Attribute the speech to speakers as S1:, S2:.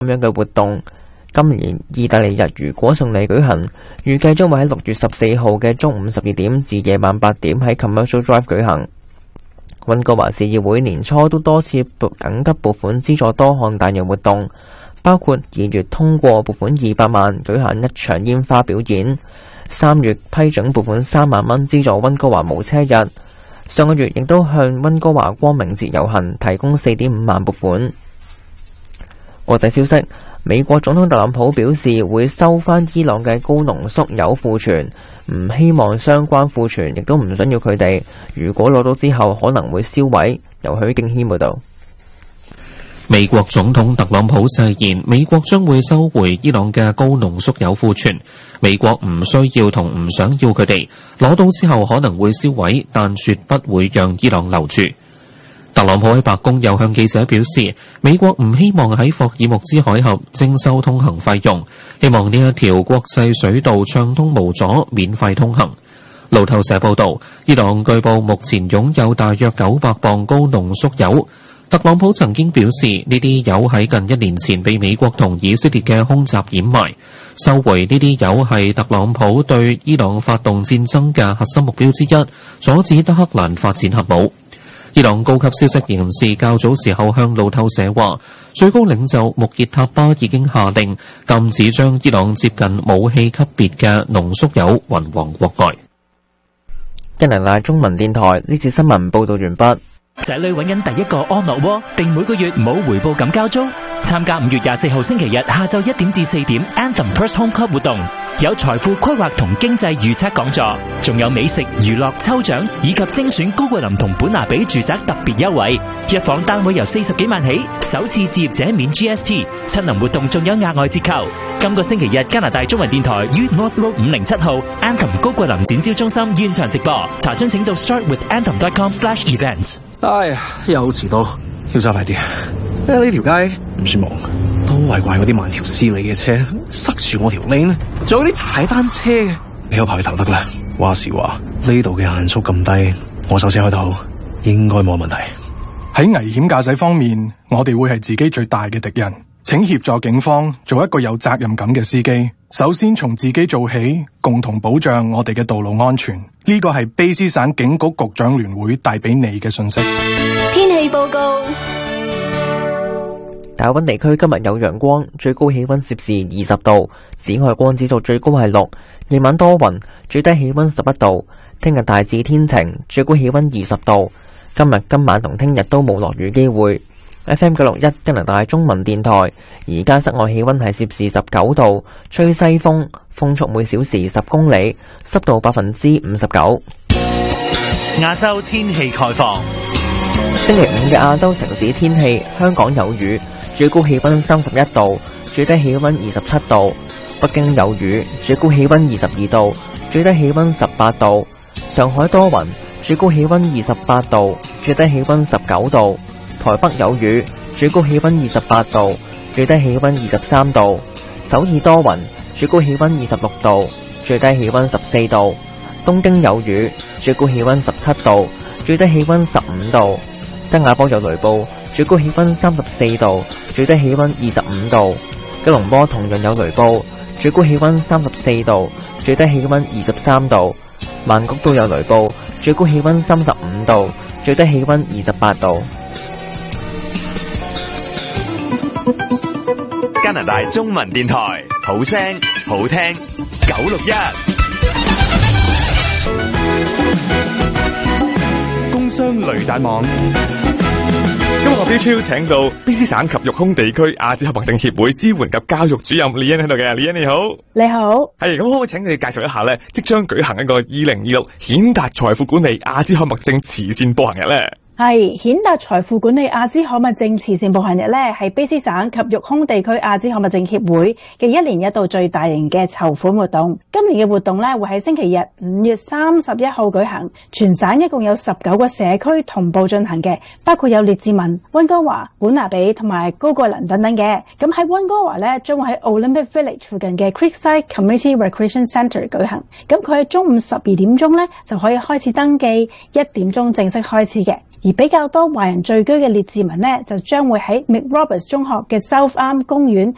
S1: 咁樣嘅活動。今年意大利日如果順利舉行，預計將會喺6月14號嘅中午12點至夜晚8點喺 Commercial Drive 舉行。溫哥華市議會年初都多次緊急撥款資助多項大型活動，包括2月通過撥款200萬舉行一場煙花表演，3月批准撥款3萬蚊資助溫哥華無車日，上個月亦都向溫哥華光明節遊行提供4.5萬撥款。國際消息，美國總統特朗普表示會收返伊朗嘅高濃縮鈾庫存，唔希望相關庫存，亦都唔想要佢哋。如果攞到之後，可能會銷毀。由許敬軒報道。
S2: 美國總統特朗普誓言，美國將會收回伊朗嘅高濃縮鈾庫存。美國唔需要同唔想要佢哋，攞到之後可能會銷毀，但絕不會讓伊朗留住。特朗普喺白宮又向記者表示，美國唔希望喺霍爾木茲海峽徵收通行費用，希望呢一條國際水道暢通無阻，免費通行。路透社報道，伊朗據報目前擁有大約900磅高濃縮鈾。特朗普曾經表示，呢啲鈾喺近1年前被美國同以色列嘅空襲掩埋，收回呢啲鈾係特朗普對伊朗發動戰爭嘅核心目標之一，阻止德黑蘭發展核武。伊朗高級消息人士較早時候向路透社話，最高領袖穆熱塔巴已經下令禁止將伊朗接近武器級別嘅濃縮鈾運往國外。
S1: 加拿大中文電台呢次新聞報道完畢。
S3: 仔女揾緊第一個安樂窩，定每個月冇回報咁交租。參加5月24號星期日下晝1點至4點 Anthem First Home Club 活動，有財富規劃同經濟預測講座，仲有美食、娛樂、抽獎以及精選高貴林同本拿比住宅特別優惠。一房單位由40幾萬起，首次置業者免 GST， 親臨活動仲有額外折扣。今個星期日加拿大中文電台於 North Road 507號 Anthem 高貴林展銷中心現場直播，查詢請到 startwithanthem.com/events。
S4: 哎呀，又遲到，要揸快啲。呢條街唔算忙，都係怪嗰啲慢條斯理嘅車塞住我條 lane，仲有啲踩單車嘅，你有排去投得啦。話時話，呢度嘅限速咁低，我手車開到應該冇問題。
S5: 喺危險駕駛方面，我哋會係自己最大嘅敵人。請協助警方做一個有責任感嘅司機。首先從自己做起，共同保障我哋嘅道路安全。呢個係卑詩省警局局長聯會帶俾你嘅信息。
S6: 天氣報告：
S1: 大溫地區今日有陽光，最高氣溫攝氏20度，紫外光指數最高係6。夜晚多雲，最低氣溫11度。聽日大致天晴，最高氣溫20度。今晚同聽日都冇落雨機會。FM 961加拿大中文電台，而家室外氣溫係攝氏19度，吹西風，風速每小時10公里，濕度59%。
S3: 亞洲天氣概況：
S1: 星期五嘅亞洲城市天氣，香港有雨，最高氣溫31度，最低氣溫27度；北京有雨，最高氣溫22度，最低氣溫18度；上海多雲，最高氣溫28度，最低氣溫19度。台北有雨，最高氣溫28度，最低氣溫23度；首爾多雲，最高氣溫26度，最低氣溫14度；東京有雨，最高氣溫17度，最低氣溫15度；新加坡有雷暴，最高氣溫34度，最低氣溫25度；吉隆坡同樣有雷暴，最高氣溫34度，最低氣溫23度；曼谷都有雷暴，最高氣溫35度，最低氣溫28度。
S3: 加拿大中文電台，好聲好聽961。工商雷達網。今日我 Bill 請到卑詩省及育空地區亞洲合盟政協會支援及教育主任李欣喺度嘅。李欣你好。
S7: 你好。係，咁可唔可以請你介紹一下咧，即將舉行一個2026顯達財富管理亞洲合盟政慈善步行日咧？係顯達財富管理亞茲可物證慈善步行日咧，係卑詩省及育空地區亞茲可物證協會嘅1年1度最大型嘅籌款活動。今年嘅活動咧會喺星期日5月31號舉行，全省一共有19個社區同步進行嘅，包括有列治文、溫哥華、本拿比同埋高貴林等等嘅。咁喺溫哥華咧，將會喺 Olympic Village 附近嘅 Creekside Community Recreation Centre 舉行。咁佢喺中午12點鐘咧就可以開始登記，1點鐘正式開始嘅。而比較多華人聚居嘅列治文呢，就將會喺 McRoberts 中學嘅 South Arm 公園